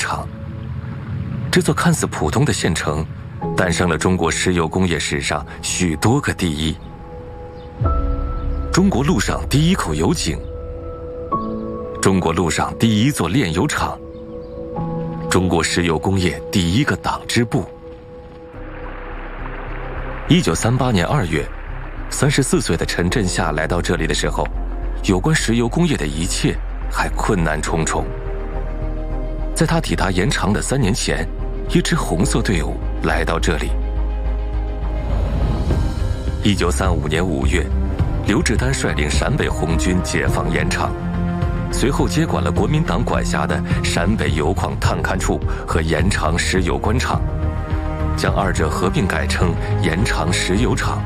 厂。这座看似普通的县城，诞生了中国石油工业史上许多个第一：中国陆上第一口油井，中国陆上第一座炼油厂，中国石油工业第一个党支部。1938年2月，34岁的陈振夏来到这里的时候，有关石油工业的一切还困难重重。在他抵达延长的3年前，一支红色队伍来到这里。1935年5月，刘志丹率领陕北红军解放延长，随后接管了国民党管辖的陕北油矿探勘处和延长石油官场，将二者合并改称延长石油厂。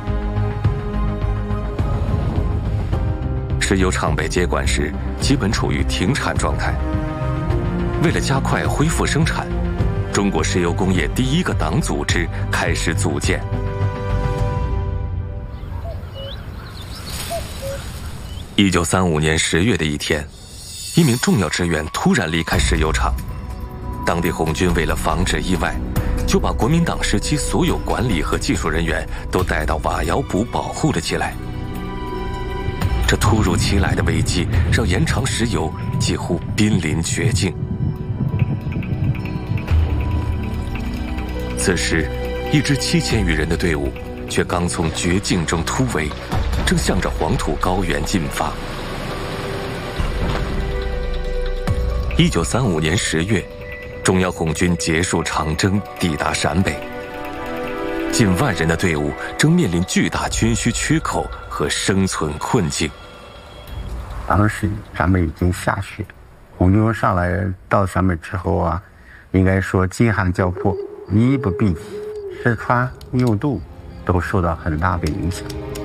石油厂被接管时，基本处于停产状态。为了加快恢复生产，中国石油工业第一个党组织开始组建。1935年10月的一天，一名重要职员突然离开石油厂，当地红军为了防止意外，就把国民党时期所有管理和技术人员都带到瓦窑堡保护了起来。这突如其来的危机让延长石油几乎濒临绝境。此时，一支7000余人的队伍却刚从绝境中突围，正向着黄土高原进发。1935年10月，中央红军结束长征，抵达陕北。近万人的队伍正面临巨大军需缺口和生存困境。 当时陕北已经下雪，红军上来到陕北之后啊，应该说饥寒交迫，衣不蔽体，吃穿用度都受到很大的影响。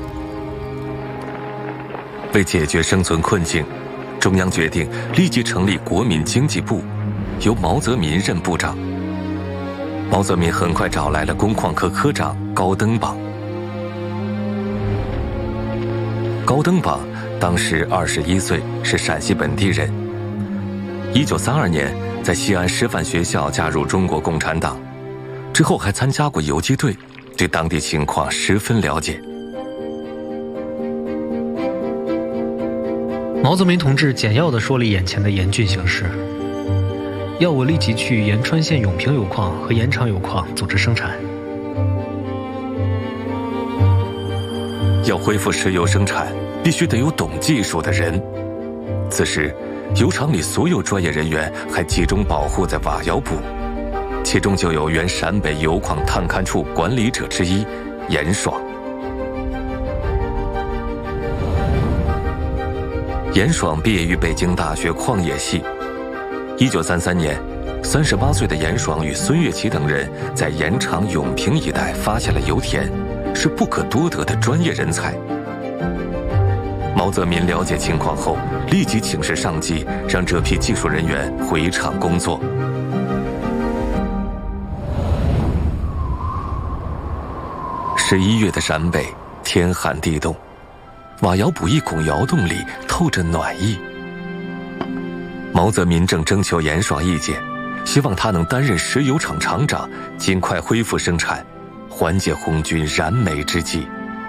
为解决生存困境，中央决定立即成立国民经济部，由毛泽民任部长。毛泽民很快找来了工矿科科长高登榜。高登榜当时21岁，是陕西本地人。1932年在西安师范学校加入中国共产党，之后还参加过游击队，对当地情况十分了解。 毛泽民同志简要地说了眼前的严峻形势，要我立即去延川县永平油矿和延长油矿组织生产。 要恢复石油生产，必须得有懂技术的人。此时，油厂里所有专业人员还集中保护在瓦窑堡，其中就有原陕北油矿探勘处管理者之一严爽。严爽毕业于北京大学矿业系。1933年，38岁的严爽与孙岳祺等人在延长永平一带发现了油田，是不可多得的专业人才。毛泽民了解情况后，立即请示上级，让这批技术人员回厂工作。11月的陕北，天寒地冻，瓦窑堡一孔窑洞里透着暖意。毛泽民正征求严爽意见，希望他能担任石油厂厂长，尽快恢复生产，缓解红军燃眉之急。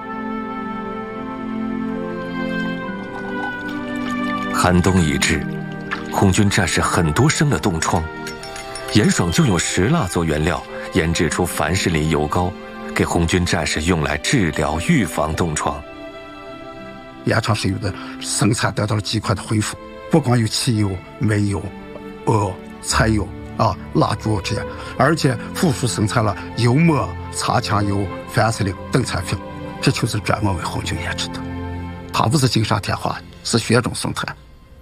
寒冬已至，红军战士很多生了冻疮，严爽就用石蜡做原料，研制出凡士林油膏，给红军战士用来治疗预防冻疮。 延长石油的生产得到了极快的恢复，不光有汽油、煤油、柴油蜡烛这些，而且复苏生产了油墨、擦枪油、凡士林等产品，这就是专门为红军研制的。它不是锦上添花，是雪中送炭。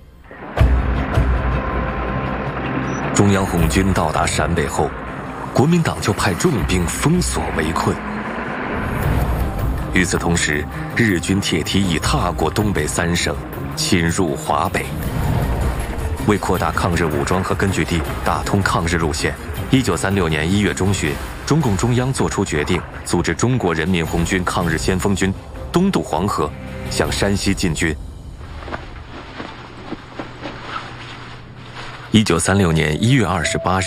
中央红军到达陕北后，国民党就派重兵封锁围困。与此同时，日军铁蹄已踏过东北3省，侵入华北。为扩大抗日武装和根据地，打通抗日路线，1936年1月中旬，中共中央作出决定，组织中国人民红军抗日先锋军东渡黄河，向山西进军。1936年1月28日。